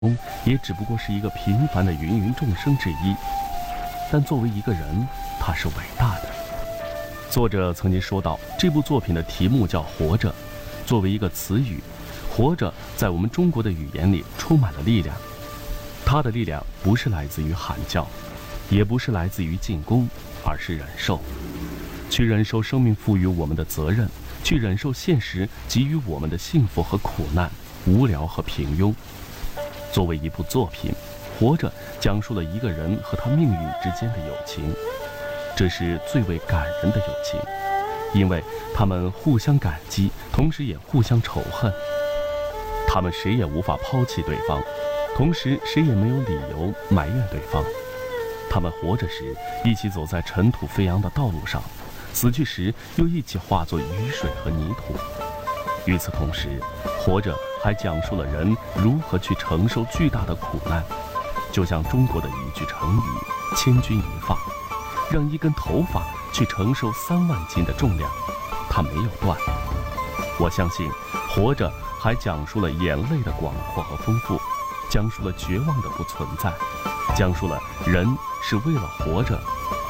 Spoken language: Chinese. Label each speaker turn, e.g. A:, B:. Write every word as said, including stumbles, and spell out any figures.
A: 公也只不过是一个平凡的芸芸众生之一，但作为一个人，他是伟大的。作者曾经说到，这部作品的题目叫《活着》，作为一个词语，活着在我们中国的语言里充满了力量。它的力量不是来自于喊叫，也不是来自于进攻，而是忍受，去忍受生命赋予我们的责任，去忍受现实给予我们的幸福和苦难、无聊和平庸。作为一部作品，《活着》讲述了一个人和他命运之间的友情，这是最为感人的友情，因为他们互相感激，同时也互相仇恨。他们谁也无法抛弃对方，同时谁也没有理由埋怨对方。他们活着时一起走在尘土飞扬的道路上，死去时又一起化作雨水和泥土。与此同时，活着还讲述了人如何去承受巨大的苦难，就像中国的一句成语“千钧一发”，让一根头发去承受三万斤的重量，它没有断。我相信，活着还讲述了眼泪的广阔和丰富，讲述了绝望的不存在，讲述了人是为了活着